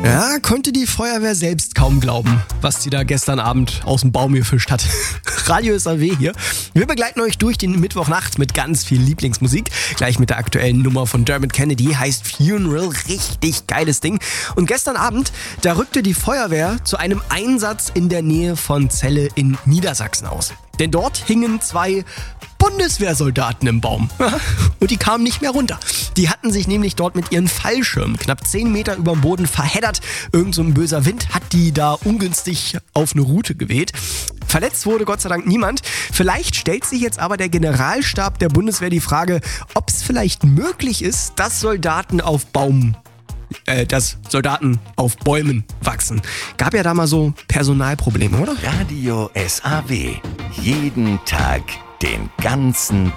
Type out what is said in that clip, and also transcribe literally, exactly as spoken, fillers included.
Ja, konnte die Feuerwehr selbst kaum glauben, was sie da gestern Abend aus dem Baum gefischt hat. Radio S A W hier. Wir begleiten euch durch den Mittwochnacht mit ganz viel Lieblingsmusik. Gleich mit der aktuellen Nummer von Dermot Kennedy, heißt Funeral. Richtig geiles Ding. Und gestern Abend, da rückte die Feuerwehr zu einem Einsatz in der Nähe von Celle in Niedersachsen aus. Denn dort hingen zwei Bundeswehrsoldaten im Baum. Und die kamen nicht mehr runter. Die hatten sich nämlich dort mit ihren Fallschirmen knapp zehn Meter über dem Boden verheddert. Irgend so ein böser Wind hat die da ungünstig auf eine Route geweht. Verletzt wurde Gott sei Dank niemand. Vielleicht stellt sich jetzt aber der Generalstab der Bundeswehr die Frage, ob es vielleicht möglich ist, dass Soldaten auf Baum Äh, dass Soldaten auf Bäumen wachsen. Gab ja da mal so Personalprobleme, oder? Radio S A W. Jeden Tag, den ganzen